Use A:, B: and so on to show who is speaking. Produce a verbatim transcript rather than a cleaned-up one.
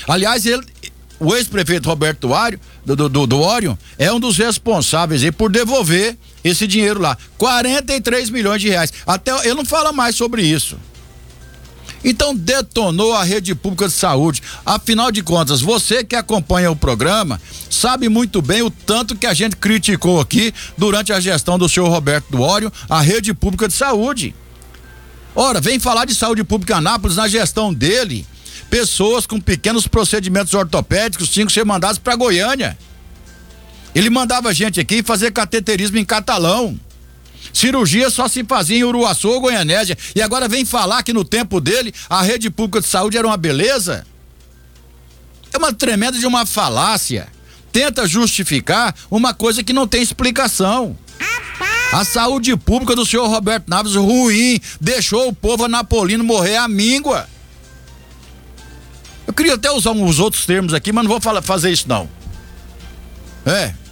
A: Aliás, ele, o ex-prefeito Roberto Duário, do, do, do, do Orion, é um dos responsáveis aí por devolver esse dinheiro lá. quarenta e três milhões de reais. Até ele não fala mais sobre isso. Então detonou a rede pública de saúde. Afinal de contas, você que acompanha o programa sabe muito bem o tanto que a gente criticou aqui durante a gestão do senhor Roberto Duório, a rede pública de saúde. Ora, vem falar de saúde pública em Anápolis na gestão dele. Pessoas com pequenos procedimentos ortopédicos tinham que ser mandadas para Goiânia. Ele mandava gente aqui fazer cateterismo em Catalão. Cirurgia só se fazia em Uruaçu ou Goianésia. E agora vem falar que no tempo dele a rede pública de saúde era uma beleza? É uma tremenda de uma falácia. Tenta justificar uma coisa que não tem explicação. A saúde pública do senhor Roberto Naves ruim, deixou o povo anapolino morrer à míngua. Eu queria até usar uns outros termos aqui, mas não vou falar, fazer isso não. É.